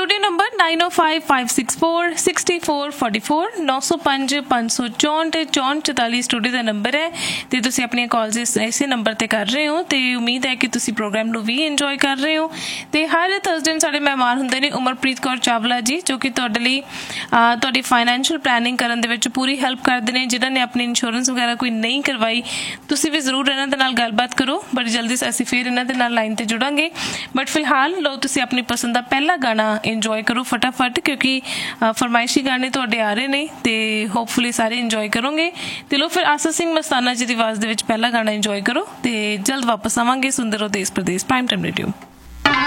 Studio number 9055646444 905 564 6444 studio का number है तो तुसीं अपनी कॉल्स इसे नंबर ते कर रहे हो तो उम्मीद है कि तुसीं प्रोग्राम नूं भी इंजॉय कर रहे हो। तो हर थर्सडे नूं साडे मेहमान हुंदे ने उमरप्रीत कौर चावला जी जो कि तुहाडे लई तुहाडी फाइनैंशियल प्लैनिंग करन दे विच पूरी हैल्प करदे ने। जिन्हां ने अपनी इंश्योरेंस वगैरह कोई नहीं करवाई तुसीं भी जरूर इन्हां दे नाल गलबात करो। बड़ी जल्दी असीं फिर इन्हां दे नाल लाइन ते जुड़ांगे बट फिलहाल लो तुसीं अपनी पसंद दा पहला गाना इंजॉय करो फटाफट क्योंकि फरमाइशी गाने तुहाडे आ रहे ने ते होपफुली सारे इंजॉय करोगे। तो लो फिर आसा सिंह मस्ताना जी की आवाज़ दे विच पहला गाना इंजॉय करो ते जल्द वापस आवांगे। सुंदर हो देश प्रदेश प्राइम टाइम रेडियो।